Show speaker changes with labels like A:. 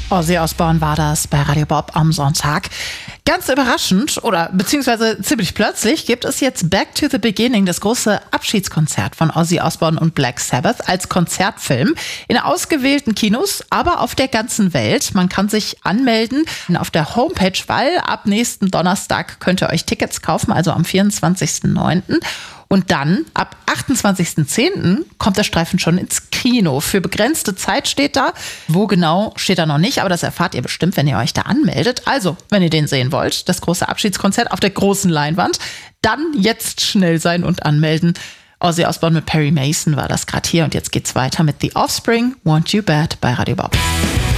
A: Ozzy Osbourne war das bei Radio Bob am Sonntag. Ganz überraschend oder beziehungsweise ziemlich plötzlich gibt es jetzt Back to the Beginning, das große Abschiedskonzert von Ozzy Osbourne und Black Sabbath als Konzertfilm in ausgewählten Kinos, aber auf der ganzen Welt. Man kann sich anmelden auf der Homepage, weil ab nächsten Donnerstag könnt ihr euch Tickets kaufen, also am 24.09. Und dann, ab 28.10. kommt der Streifen schon ins Kino. Für begrenzte Zeit steht da. Wo genau, steht da noch nicht, aber das erfahrt ihr bestimmt, wenn ihr euch da anmeldet. Also, wenn ihr den sehen wollt, das große Abschiedskonzert auf der großen Leinwand, dann jetzt schnell sein und anmelden. Ozzy Osbourne mit Perry Mason war das gerade hier und jetzt geht's weiter mit The Offspring, Want You Bad bei Radio Bob.